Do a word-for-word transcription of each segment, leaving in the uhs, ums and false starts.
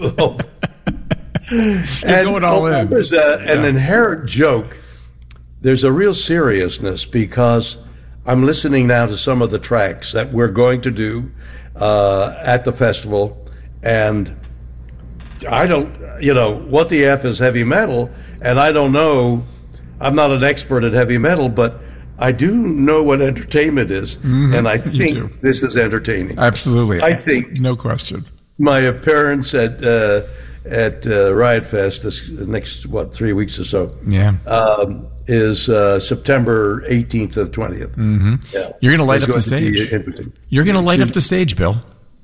Oh. You're and going all in. There's a, an yeah. inherent joke. There's a real seriousness because I'm listening now to some of the tracks that we're going to do uh, at the festival, and I don't, you know, what the F is heavy metal, and I don't know, I'm not an expert at heavy metal, but I do know what entertainment is, mm-hmm. and I think this is entertaining. Absolutely. I think. No question. My appearance at uh, at uh, Riot Fest this next, what, three weeks or so, yeah, um, is uh, September eighteenth to the twentieth. Mm-hmm. Yeah. You're going to light up the stage. You're going to light up the stage, Bill.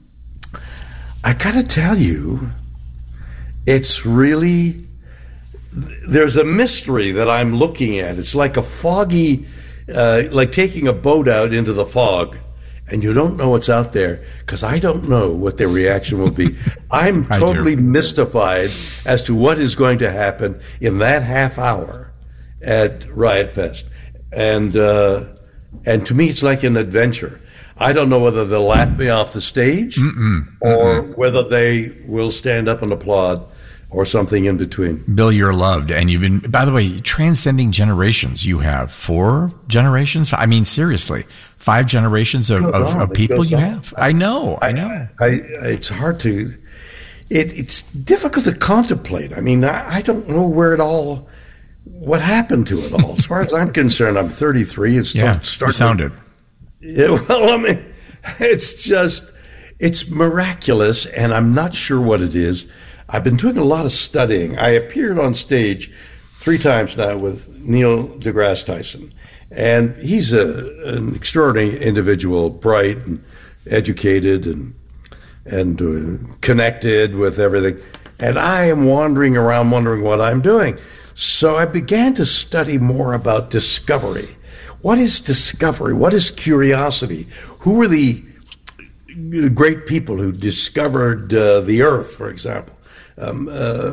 I got to tell you, it's really, there's a mystery that I'm looking at. It's like a foggy, uh, like taking a boat out into the fog, and you don't know what's out there because I don't know what their reaction will be. I'm totally mystified as to what is going to happen in that half hour at Riot Fest. And, uh, and to me, it's like an adventure. I don't know whether they'll laugh me off the stage Mm-mm. or Mm-mm. whether they will stand up and applaud or something in between. Bill, you're loved. And you've been, by the way, transcending generations. You have four generations. I mean, seriously, five generations of, of, of people you have. I know, I know. I, I, it's hard to, it, it's difficult to contemplate. I mean, I, I don't know where it all, what happened to it all. As far as I'm concerned, I'm thirty-three. It's yeah, starting. You sounded. Yeah, well, I mean, it's just, it's miraculous, and I'm not sure what it is. I've been doing a lot of studying. I appeared on stage three times now with Neil deGrasse Tyson, and he's a, an extraordinary individual, bright and educated and and uh, connected with everything. And I am wandering around wondering what I'm doing. So I began to study more about discovery. What is discovery? What is curiosity? Who were the great people who discovered uh, the Earth, for example? Um, uh,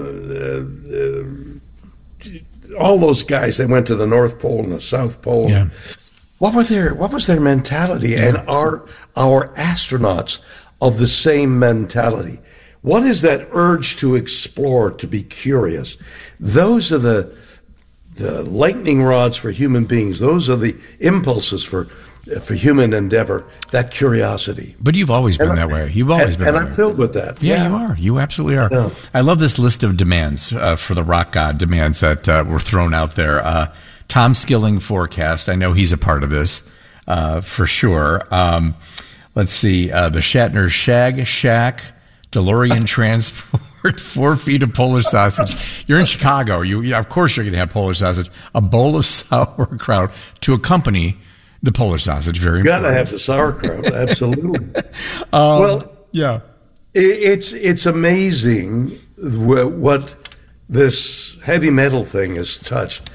uh, all those guys that went to the North Pole and the South Pole. Yeah. What were their What was their mentality? Yeah. And are our astronauts of the same mentality? What is that urge to explore, to be curious? Those are the the lightning rods for human beings. Those are the impulses for for human endeavor, that curiosity. But you've always been and that way. You've always and, been and that I'm way. And I'm filled with that. Yeah, yeah, you are. You absolutely are. Yeah. I love this list of demands uh, for the rock god demands that uh, were thrown out there. Uh, Tom Skilling forecast. I know he's a part of this uh, for sure. Um, let's see. Uh, the Shatner Shag Shack. DeLorean transport, four feet of Polish sausage. You're in Chicago. You, yeah, of course, you're going to have Polish sausage. A bowl of sauerkraut to accompany the Polish sausage. Very you got to important. have the sauerkraut, absolutely. um, well, yeah, it, it's it's amazing what this heavy metal thing has touched.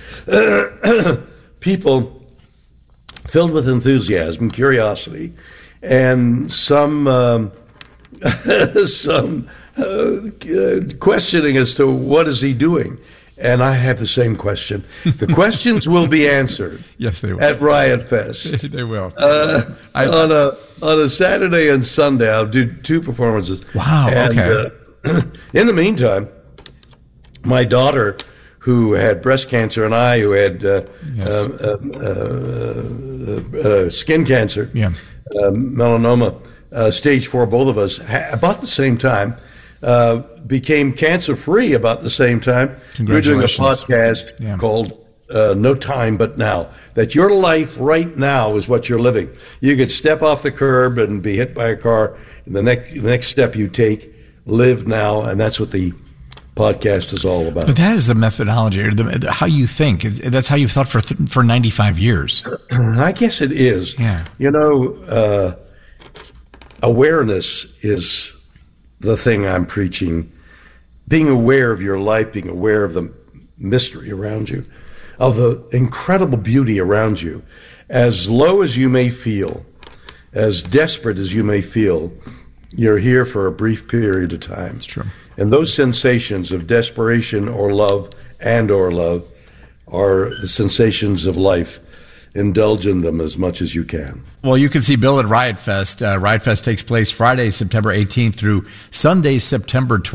People filled with enthusiasm, curiosity, and some. Um, some uh, questioning as to what is he doing, and I have the same question. The questions will be answered. Yes, they will at Riot Fest. They will. Uh, I, on a on a Saturday and Sunday, I'll do two performances. Wow. And, okay. Uh, in the meantime, my daughter, who had breast cancer, and I, who had uh, yes. uh, uh, uh, uh, skin cancer, yeah. uh, melanoma. Uh, stage four, both of us, ha- about the same time, uh, became cancer-free about the same time. We're doing a podcast yeah. called uh, No Time But Now, that your life right now is what you're living. You could step off the curb and be hit by a car, and the next, the next step you take, live now, and that's what the podcast is all about. But that is the methodology, or the, how you think. That's how you've thought for th- for ninety-five years. I guess it is. Yeah. You know, uh, awareness is the thing I'm preaching. Being aware of your life, being aware of the mystery around you, of the incredible beauty around you. As low as you may feel, as desperate as you may feel, you're here for a brief period of time. It's true. And those sensations of desperation or love and or love are the sensations of life. Indulge in them as much as you can. Well, you can see Bill at Riot Fest. Uh, Riot Fest takes place Friday, September eighteenth through Sunday, September twentieth.